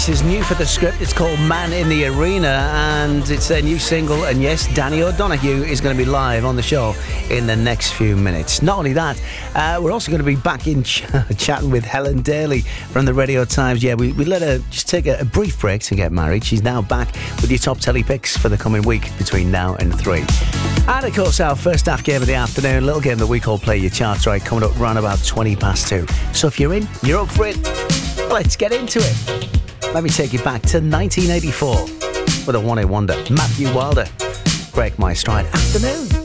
This is new for the script. It's called Man in the Arena, and it's their new single. And yes, Danny O'Donoghue is going to be live on the show in the next few minutes. Not only that, we're also going to be back in chatting with Helen Daly from the Radio Times. Yeah, we let her just take a brief break to get married. She's now back with your top telly picks for the coming week between now and 3. And of course, our first half game of the afternoon, a little game that we call Play Your Charts Right, coming up around about 20 past 2. So if you're in, you're up for it. Let's get into it. Let me take you back to 1984 with a one-hit wonder, Matthew Wilder. Break My Stride. Afternoon.